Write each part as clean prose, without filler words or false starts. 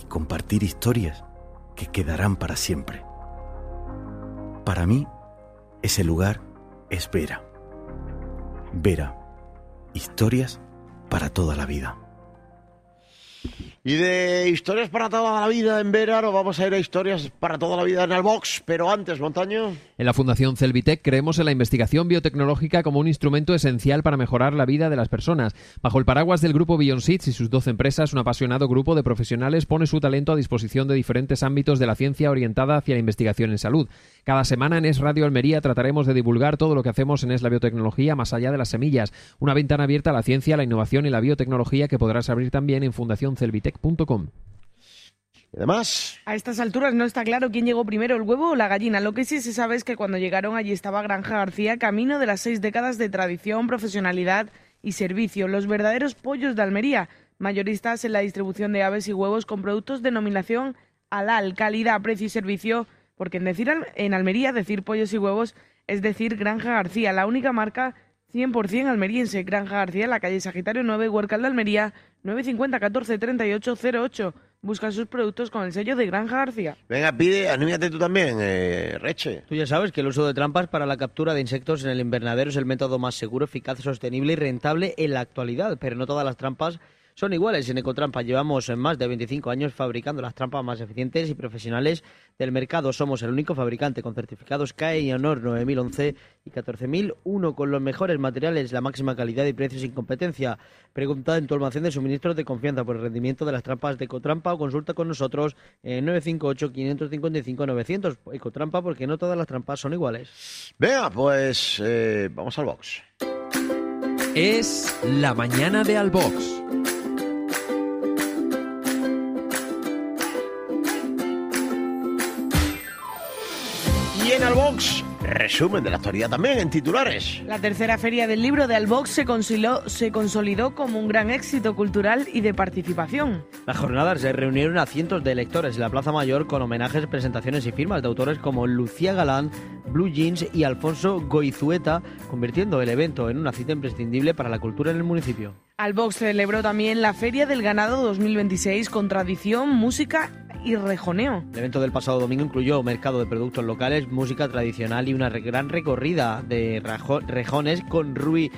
y compartir historias que quedarán para siempre. Para mí, ese lugar es Vera. Vera, historias para toda la vida. Y de historias para toda la vida en Vera nos vamos a ir a historias para toda la vida en Albox, pero antes, Montaño. En la Fundación Celvitec creemos en la investigación biotecnológica como un instrumento esencial para mejorar la vida de las personas. Bajo el paraguas del grupo Beyond Seeds y sus 12 empresas, un apasionado grupo de profesionales pone su talento a disposición de diferentes ámbitos de la ciencia orientada hacia la investigación en salud. Cada semana en Es Radio Almería trataremos de divulgar todo lo que hacemos en Es la biotecnología más allá de las semillas, una ventana abierta a la ciencia, la innovación y la biotecnología que podrás abrir también en fundacioncelvitec.com. Y además, a estas alturas no está claro quién llegó primero, el huevo o la gallina. Lo que sí se sabe es que cuando llegaron allí estaba Granja García, camino de las 6 décadas de tradición, profesionalidad y servicio. Los verdaderos pollos de Almería, mayoristas en la distribución de aves y huevos con productos denominación halal, calidad, precio y servicio, porque en Almería decir pollos y huevos es decir Granja García, la única marca 100% almeriense. Granja García, en la calle Sagitario 9, Huércal de Almería, 950 14 38 08. Busca sus productos con el sello de Granja García. Venga, pide, anímate tú también, Reche. Tú ya sabes que el uso de trampas para la captura de insectos en el invernadero es el método más seguro, eficaz, sostenible y rentable en la actualidad, pero no todas las trampas son iguales. En Ecotrampa llevamos más de 25 años fabricando las trampas más eficientes y profesionales del mercado. Somos el único fabricante con certificados CAE y Honor 9011 y 14001 con los mejores materiales, la máxima calidad y precios sin competencia. Pregunta en tu almacén de suministros de confianza por el rendimiento de las trampas de Ecotrampa o consulta con nosotros en 958-555-900. Ecotrampa, porque no todas las trampas son iguales. Venga, pues vamos al box. Es la mañana de Albox. Y en Albox, resumen de la actualidad también en titulares. La tercera feria del libro de Albox se consolidó como un gran éxito cultural y de participación. Las jornadas se reunieron a cientos de lectores en la Plaza Mayor con homenajes, presentaciones y firmas de autores como Lucía Galán, Blue Jeans y Alfonso Goizueta, convirtiendo el evento en una cita imprescindible para la cultura en el municipio. Albox celebró también la Feria del Ganado 2026 con tradición, música y rejoneo. El evento del pasado domingo incluyó mercado de productos locales, música tradicional y una gran recorrida de rejones con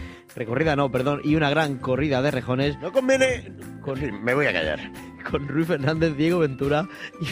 y una gran corrida de rejones. No conviene. Me voy a callar. Con Rui Fernández, Diego Ventura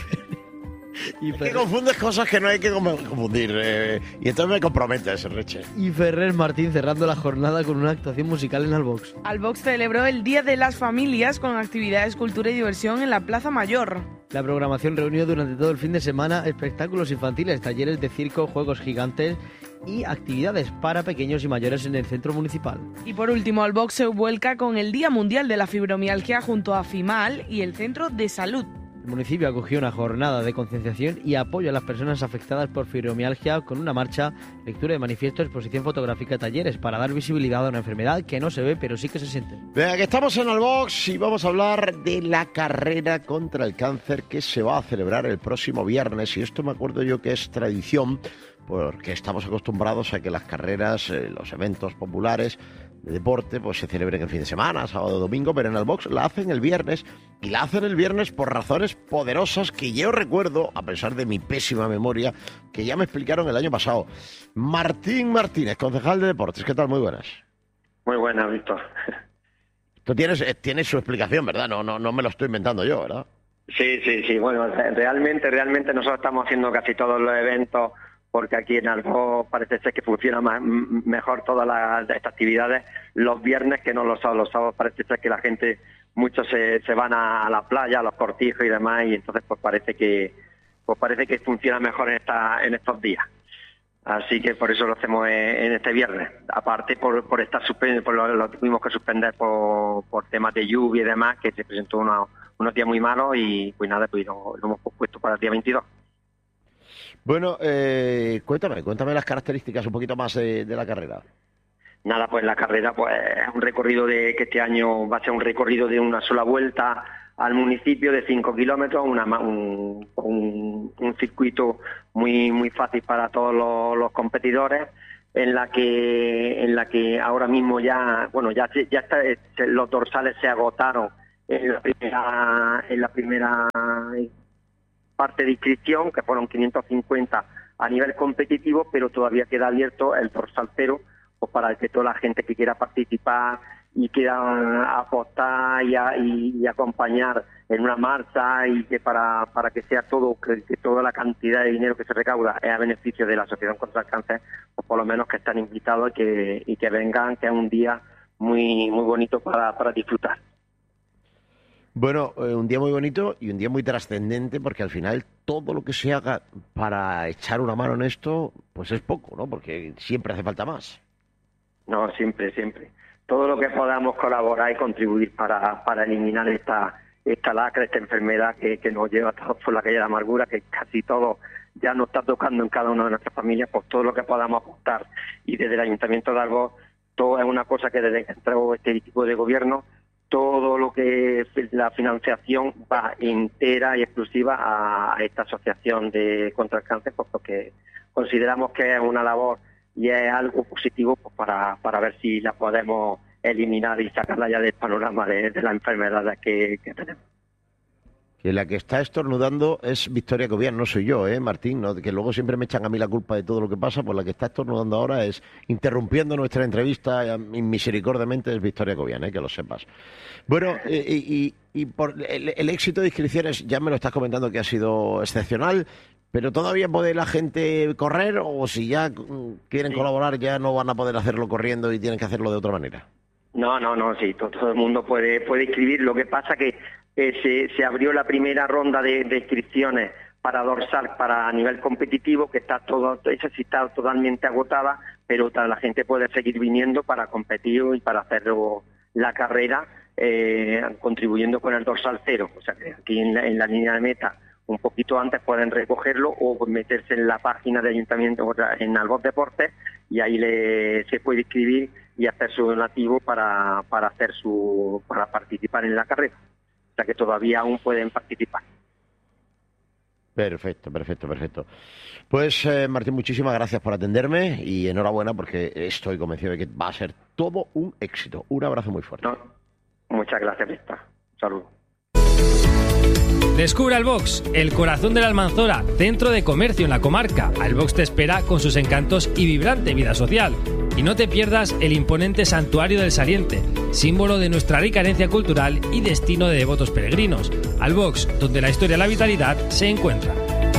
y que confundes cosas que no hay que confundir. Y entonces me compromete ese Reche. Y Ferrer Martín cerrando la jornada con una actuación musical en Albox. Albox celebró el Día de las Familias con actividades, cultura y diversión en la Plaza Mayor. La programación reunió durante todo el fin de semana espectáculos infantiles, talleres de circo, juegos gigantes y actividades para pequeños y mayores en el centro municipal. Y por último, Albox se vuelca con el Día Mundial de la Fibromialgia junto a FIMAL y el Centro de Salud. El municipio acogió una jornada de concienciación y apoyo a las personas afectadas por fibromialgia con una marcha, lectura de manifiesto, exposición fotográfica, talleres para dar visibilidad a una enfermedad que no se ve pero sí que se siente. Venga, que estamos en Albox y vamos a hablar de la carrera contra el cáncer que se va a celebrar el próximo viernes. Y esto me acuerdo yo que es tradición, porque estamos acostumbrados a que las carreras, los eventos populares de deporte, pues se celebren el fin de semana, sábado o domingo, pero en Albox la hacen el viernes, y la hacen el viernes por razones poderosas que yo recuerdo, a pesar de mi pésima memoria, que ya me explicaron el año pasado. Martín Martínez, concejal de deportes, ¿qué tal? Muy buenas. Muy buenas, Víctor. Tú tienes su explicación, ¿verdad? No me lo estoy inventando yo, ¿verdad? Sí. Bueno, realmente nosotros estamos haciendo casi todos los eventos porque aquí en Albox parece ser que funciona mejor todas estas actividades los viernes que no los sábados. Los sábados parece ser que la gente, muchos se van a la playa, a los cortijos y demás, y entonces pues parece que funciona mejor en estos días. Así que por eso lo hacemos en este viernes. Aparte por estar suspendido, lo tuvimos que suspender por temas de lluvia y demás, que se presentó unos días muy malos y pues nada, pues lo hemos puesto para el día 22. Bueno, cuéntame las características un poquito más de la carrera. Nada, pues la carrera pues es un recorrido que este año va a ser un recorrido de una sola vuelta al municipio de 5 kilómetros, un circuito muy fácil para todos los competidores, en la que ahora mismo ya está, los dorsales se agotaron en la primera parte de inscripción, que fueron 550 a nivel competitivo, pero todavía queda abierto el dorsal 0, pues para que toda la gente que quiera participar y quiera apostar y acompañar en una marcha, y que para que sea todo, que toda la cantidad de dinero que se recauda es a beneficio de la Asociación contra el Cáncer, pues por lo menos que están invitados y que vengan, que es un día muy bonito para disfrutar. Bueno, un día muy bonito y un día muy trascendente, porque al final todo lo que se haga para echar una mano en esto, pues es poco, ¿no? Porque siempre hace falta más. No, siempre. Todo lo que podamos colaborar y contribuir para eliminar esta lacra, esta enfermedad que nos lleva a todos por la calle de la amargura, que casi todo ya nos está tocando en cada una de nuestras familias, pues todo lo que podamos aportar. Y desde el Ayuntamiento de Arbós, todo es una cosa que desde que entró este tipo de gobierno, todo lo que es la financiación va entera y exclusiva a esta asociación contra el cáncer, pues porque consideramos que es una labor y es algo positivo, pues para ver si la podemos eliminar y sacarla ya del panorama de las enfermedades que tenemos. Que la que está estornudando es Victoria Cobian, no soy yo, Martín, ¿no? Que luego siempre me echan a mí la culpa de todo lo que pasa, pues la que está estornudando ahora es, interrumpiendo nuestra entrevista inmisericordiamente, es Victoria Cobian, que lo sepas. Bueno, y por el éxito de inscripciones, ya me lo estás comentando que ha sido excepcional, pero ¿todavía puede la gente correr, o si ya quieren colaborar ya no van a poder hacerlo corriendo y tienen que hacerlo de otra manera? No, sí, todo el mundo puede inscribir. Lo que pasa que se abrió la primera ronda de inscripciones para dorsal, para a nivel competitivo, que esa sí está totalmente agotada, pero la gente puede seguir viniendo para competir y para hacer la carrera, contribuyendo con el dorsal 0. O sea que aquí en la línea de meta, un poquito antes pueden recogerlo o meterse en la página de Ayuntamiento, en Arbós Deportes, y ahí se puede inscribir y hacer su donativo para participar en la carrera. O sea que todavía aún pueden participar. Perfecto. Pues Martín, muchísimas gracias por atenderme y enhorabuena, porque estoy convencido de que va a ser todo un éxito. Un abrazo muy fuerte. No, muchas gracias, Víctor. Un saludo. Descubre Albox, el corazón de la Almanzora, centro de comercio en la comarca. Albox te espera con sus encantos y vibrante vida social. Y no te pierdas el imponente Santuario del Saliente, símbolo de nuestra rica herencia cultural y destino de devotos peregrinos. Albox, donde la historia y la vitalidad se encuentran.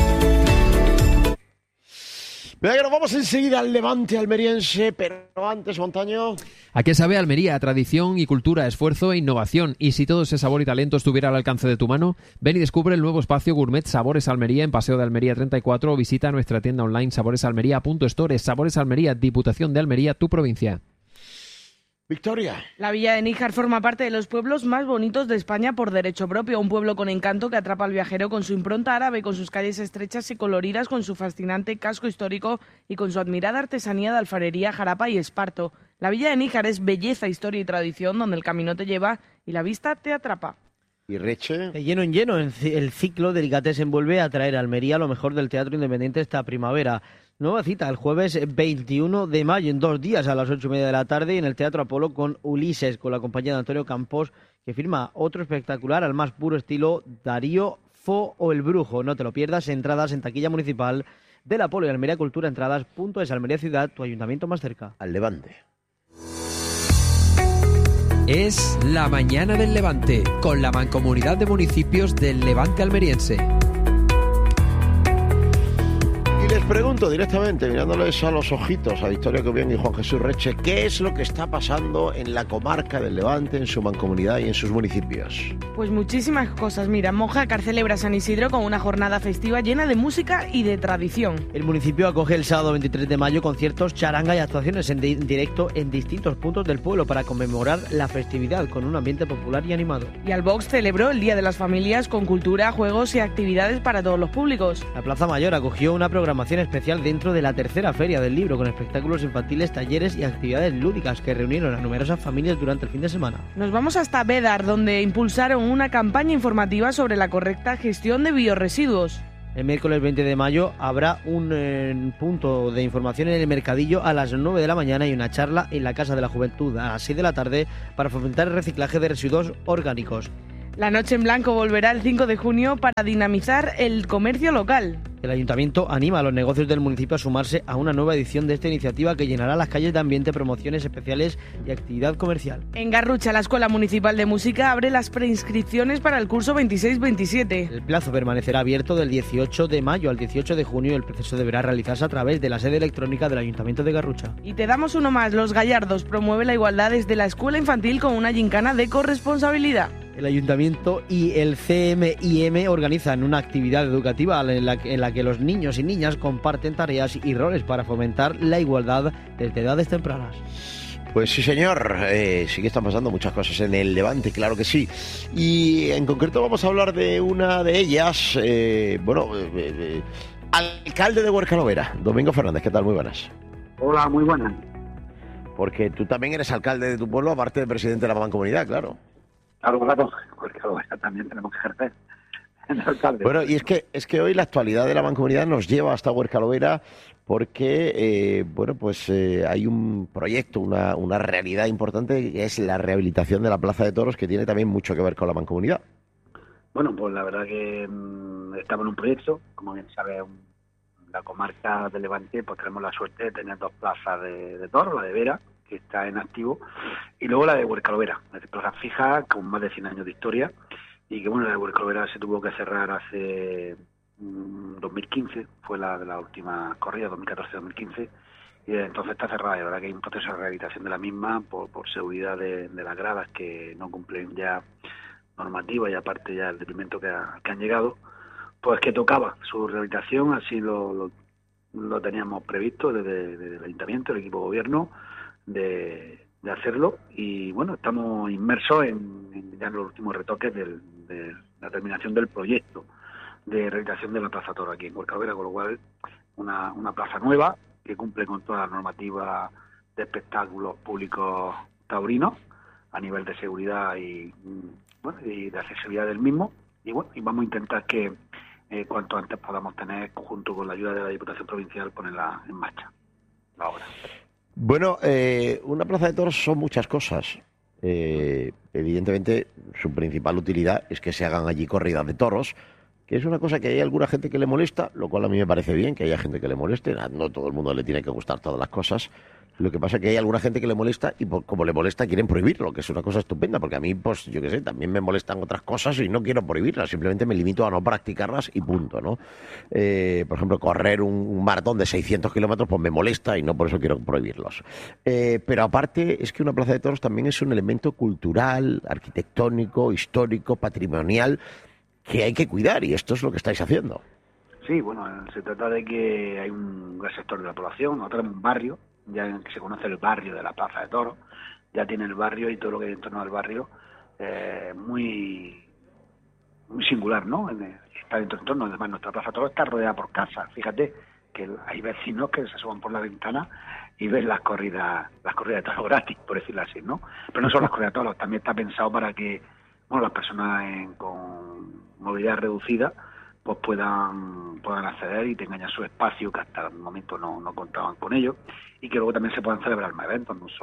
Venga, que nos vamos enseguida al Levante almeriense, pero antes, Montaño. ¿A qué sabe Almería? Tradición y cultura, esfuerzo e innovación. Y si todo ese sabor y talento estuviera al alcance de tu mano, ven y descubre el nuevo espacio Gourmet Sabores Almería en Paseo de Almería 34 o visita nuestra tienda online saboresalmería.store. Sabores Almería, Diputación de Almería, tu provincia. Victoria. La Villa de Níjar forma parte de los pueblos más bonitos de España por derecho propio, un pueblo con encanto que atrapa al viajero con su impronta árabe, con sus calles estrechas y coloridas, con su fascinante casco histórico y con su admirada artesanía de alfarería, jarapa y esparto. La Villa de Níjar es belleza, historia y tradición, donde el camino te lleva y la vista te atrapa. ¿Y Reche? De lleno en lleno, el ciclo Delicatessen vuelve a traer a Almería lo mejor del teatro independiente esta primavera. Nueva cita el jueves 21 de mayo, en 2 días, a las 8:30 de la tarde, en el Teatro Apolo con Ulises, con la compañía de Antonio Campos, que firma otro espectacular al más puro estilo Darío, Fo o El Brujo. No te lo pierdas, entradas en taquilla municipal del Apolo y Almería Cultura, entradas.es. Almería Ciudad, tu ayuntamiento más cerca. Al Levante. Es la mañana del Levante, con la Mancomunidad de Municipios del Levante almeriense. Les pregunto directamente, mirándoles a los ojitos a Victoria Cobian y Juan Jesús Reche, ¿qué es lo que está pasando en la comarca del Levante, en su mancomunidad y en sus municipios? Pues muchísimas cosas. Mira, Mojácar celebra San Isidro con una jornada festiva llena de música y de tradición. El municipio acoge el sábado 23 de mayo conciertos, charanga y actuaciones en directo en distintos puntos del pueblo para conmemorar la festividad con un ambiente popular y animado. Y Albox celebró el Día de las Familias con cultura, juegos y actividades para todos los públicos. La Plaza Mayor acogió una programación especial dentro de la tercera Feria del Libro, con espectáculos infantiles, talleres y actividades lúdicas que reunieron a numerosas familias durante el fin de semana. Nos vamos hasta Bédar, donde impulsaron una campaña informativa sobre la correcta gestión de biorresiduos. El miércoles 20 de mayo habrá un punto de información en el Mercadillo a las 9 de la mañana y una charla en la Casa de la Juventud a las 6 de la tarde para fomentar el reciclaje de residuos orgánicos. La Noche en Blanco volverá el 5 de junio para dinamizar el comercio local. El Ayuntamiento anima a los negocios del municipio a sumarse a una nueva edición de esta iniciativa que llenará las calles de ambiente, promociones especiales y actividad comercial. En Garrucha, la Escuela Municipal de Música abre las preinscripciones para el curso 26-27. El plazo permanecerá abierto del 18 de mayo al 18 de junio y el proceso deberá realizarse a través de la sede electrónica del Ayuntamiento de Garrucha. Y te damos uno más. Los Gallardos promueve la igualdad desde la escuela infantil con una gincana de corresponsabilidad. El Ayuntamiento y el CMIM organizan una actividad educativa en la que los niños y niñas comparten tareas y roles para fomentar la igualdad desde edades tempranas. Pues sí, señor. Sí que están pasando muchas cosas en el Levante, claro que sí. Y en concreto vamos a hablar de una de ellas. Alcalde de Huercalovera, Domingo Fernández. ¿Qué tal? Muy buenas. Hola, muy buenas. Porque tú también eres alcalde de tu pueblo, aparte de presidente de la Mancomunidad, claro. Claro, Huercalovera también tenemos que ejercer en el alcalde. Bueno, y es que hoy la actualidad de la Mancomunidad nos lleva hasta Huercalovera porque, hay un proyecto, una realidad importante que es la rehabilitación de la Plaza de Toros, que tiene también mucho que ver con la Mancomunidad. Bueno, pues la verdad que estamos en un proyecto, como bien sabe, la comarca de Levante, pues tenemos la suerte de tener dos plazas de toros, la de Vera, que está en activo, y luego la de Huercalovera, la de plaza fija con más de 100 años de historia, y que bueno, la de Huercalovera se tuvo que cerrar hace 2015, fue la de la última corrida, 2014-2015, y desde entonces está cerrada. Y la verdad que hay un proceso de rehabilitación de la misma por seguridad de las gradas que no cumplen ya normativa, y aparte ya el deprimento que han llegado, pues que tocaba su rehabilitación, así lo teníamos previsto desde el Ayuntamiento, el equipo de gobierno, de hacerlo, y bueno, estamos inmersos ya en los últimos retoques de la terminación del proyecto de rehabilitación de la Plaza Toro aquí en Huercalovera, con lo cual una plaza nueva que cumple con toda la normativa de espectáculos públicos taurinos a nivel de seguridad y de accesibilidad del mismo, y vamos a intentar que cuanto antes podamos tener, junto con la ayuda de la Diputación Provincial, ponerla en marcha la obra. Bueno, una plaza de toros son muchas cosas. Evidentemente, su principal utilidad es que se hagan allí corridas de toros, que es una cosa que hay alguna gente que le molesta, lo cual a mí me parece bien que haya gente que le moleste. No todo el mundo le tiene que gustar todas las cosas. Lo que pasa es que hay alguna gente que le molesta y como le molesta quieren prohibirlo, que es una cosa estupenda, porque a mí, pues yo qué sé, también me molestan otras cosas y no quiero prohibirlas, simplemente me limito a no practicarlas y punto, ¿no? Por ejemplo, correr un maratón de 600 kilómetros, pues me molesta y no por eso quiero prohibirlos. Pero aparte es que una plaza de toros también es un elemento cultural, arquitectónico, histórico, patrimonial, que hay que cuidar, y esto es lo que estáis haciendo. Sí, bueno, se trata de que hay un gran sector de la población, nosotros tenemos un barrio, ya en que se conoce el barrio de la Plaza de Toros, ya tiene el barrio y todo lo que hay en torno al barrio muy singular, ¿no? Está dentro del entorno. Además, nuestra Plaza de Toros está rodeada por casas. Fíjate que hay vecinos que se asoman por la ventana y ven las corridas de toros gratis, por decirlo así, ¿no? Pero no solo las corridas de toros, también está pensado para que las personas con movilidad reducida pues puedan acceder y tengan ya su espacio, que hasta el momento no contaban con ello, y que luego también se puedan celebrar más eventos, no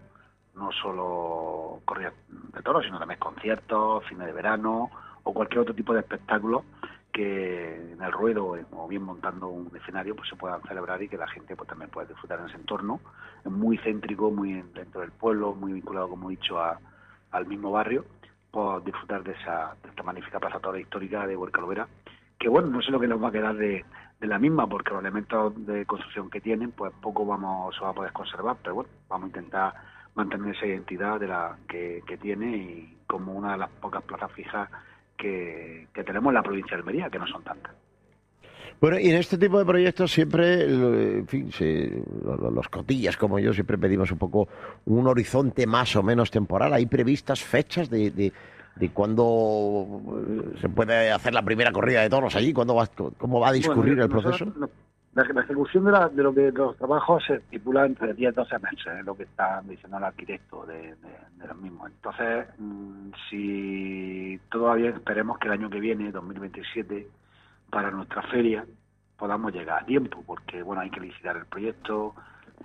solo corridas de toros, sino también conciertos, cine de verano o cualquier otro tipo de espectáculo que en el ruedo o bien montando un escenario pues se puedan celebrar y que la gente pues también pueda disfrutar en ese entorno. Es muy céntrico, muy dentro del pueblo, muy vinculado, como he dicho, al mismo barrio, pues disfrutar de esta magnífica plaza toros histórica de Huercalovera, que bueno, no sé lo que nos va a quedar de la misma, porque los elementos de construcción que tienen, pues poco se va a poder conservar, pero bueno, vamos a intentar mantener esa identidad de la que tiene, y como una de las pocas plazas fijas que tenemos en la provincia de Almería, que no son tantas. Bueno, y en este tipo de proyectos siempre, en fin, los cotillas como yo siempre pedimos un poco un horizonte más o menos temporal. ¿Hay previstas fechas de cuándo se puede hacer la primera corrida de toros allí? ¿Cómo va a discurrir el proceso? La ejecución de los trabajos se estipula entre 10 y 12 meses, es lo que está diciendo el arquitecto de los mismos. Entonces, si todo va bien, esperemos que el año que viene, 2027, para nuestra feria, podamos llegar a tiempo, porque bueno, hay que licitar el proyecto,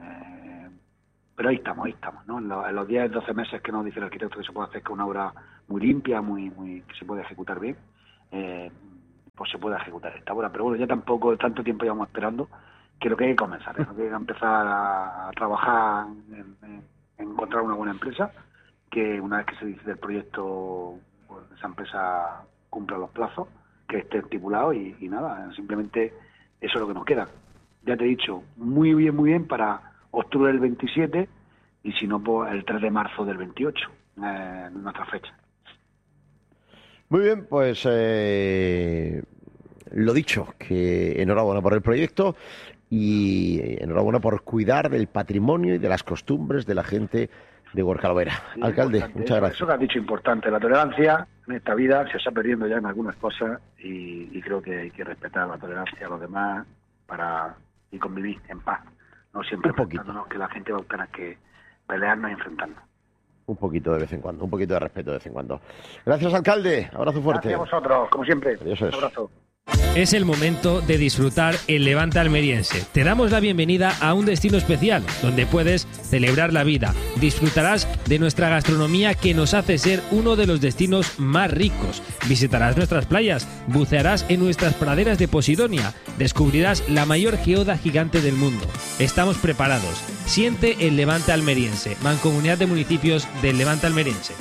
pero ahí estamos, ¿no? En los 10 12 meses que nos dice el arquitecto que se puede hacer, que una obra muy limpia, muy que se puede ejecutar bien, pues se puede ejecutar esta obra. Pero bueno, ya tampoco tanto tiempo llevamos esperando, que lo que hay que comenzar, hay que empezar a trabajar en encontrar una buena empresa, que una vez que se dice del proyecto, pues esa empresa cumpla los plazos que esté estipulado y nada, simplemente eso es lo que nos queda. Ya te he dicho, muy bien para octubre del 27 y si no, pues el 3 de marzo del 28, nuestra fecha. Muy bien, pues lo dicho, que enhorabuena por el proyecto y enhorabuena por cuidar del patrimonio y de las costumbres de la gente de Gorka-Lovera. Sí, alcalde, importante. Muchas gracias. Eso que has dicho importante, la tolerancia en esta vida se está perdiendo ya en algunas cosas y creo que hay que respetar la tolerancia a los demás y convivir en paz, no siempre enfrentándonos, que la gente va a tener que pelearnos y enfrentarnos. Un poquito de vez en cuando, un poquito de respeto de vez en cuando. Gracias, alcalde. Abrazo fuerte. Gracias a vosotros, como siempre. Adiós. Un abrazo. Es el momento de disfrutar el Levante almeriense. Te damos la bienvenida a un destino especial donde puedes celebrar la vida. Disfrutarás de nuestra gastronomía que nos hace ser uno de los destinos más ricos. Visitarás nuestras playas, bucearás en nuestras praderas de Posidonia, descubrirás la mayor geoda gigante del mundo. Estamos preparados. Siente el Levante almeriense, Mancomunidad de Municipios del Levante almeriense.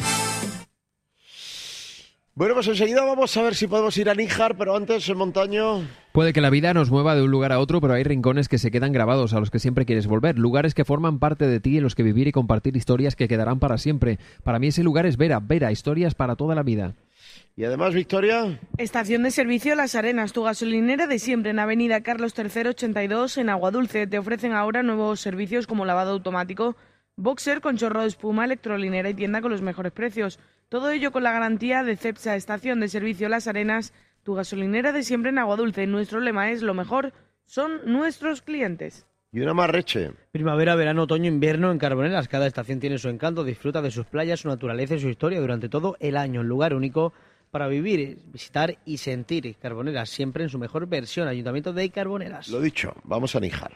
Bueno, pues enseguida vamos a ver si podemos ir a Níjar, pero antes, Montaño... Puede que la vida nos mueva de un lugar a otro, pero hay rincones que se quedan grabados, a los que siempre quieres volver. Lugares que forman parte de ti, en los que vivir y compartir historias que quedarán para siempre. Para mí ese lugar es Vera, historias para toda la vida. Y además, Victoria... Estación de servicio Las Arenas, tu gasolinera de siempre, en Avenida Carlos III 82, en Aguadulce. Te ofrecen ahora nuevos servicios como lavado automático, boxer con chorro de espuma, electrolinera y tienda con los mejores precios. Todo ello con la garantía de Cepsa. Estación de servicio Las Arenas, tu gasolinera de siempre en Aguadulce. Nuestro lema es: lo mejor son nuestros clientes. Y una más, Reche. Primavera, verano, otoño, invierno en Carboneras. Cada estación tiene su encanto. Disfruta de sus playas, su naturaleza y su historia durante todo el año. Un lugar único para vivir, visitar y sentir. Carboneras, siempre en su mejor versión. Ayuntamiento de Carboneras. Lo dicho, vamos a Níjar.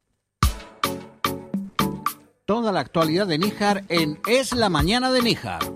Toda la actualidad de Níjar en Es la Mañana de Níjar.